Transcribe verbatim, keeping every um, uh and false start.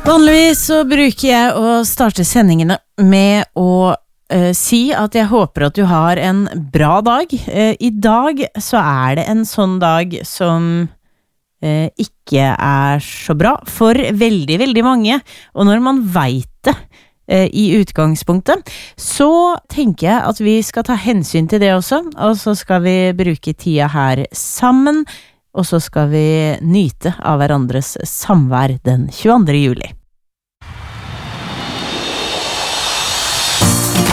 Vanligvis så bruker jeg å starte sendingene med å uh, si at jeg håper at du har en bra dag. Uh, I dag så er det en sånn dag som uh, ikke er så bra for veldig, veldig mange. Og når man vet det uh, i utgangspunktet, så tenker jeg at vi skal ta hensyn til det også. Og så skal vi bruke tida her sammen, og så skal vi nyte av hverandres samvær den tjueandre juli.